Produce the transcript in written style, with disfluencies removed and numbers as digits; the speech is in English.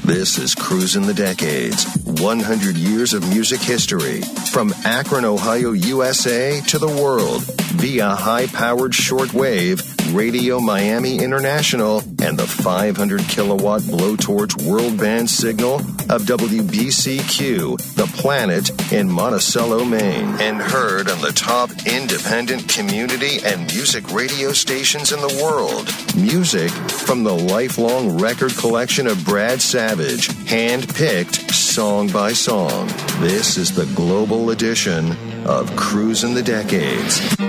This is Cruisin' the Decades, 100 years of music history, from Akron, Ohio, USA to the world, via high-powered shortwave, Radio Miami International, and the 500-kilowatt blowtorch world band signal of WBCQ, The Planet in Monticello, Maine, and heard on the top independent community and music radio stations in the world. Music from the lifelong record collection of Brad Savage, hand-picked song by song. This is the global edition of Cruisin' the Decades.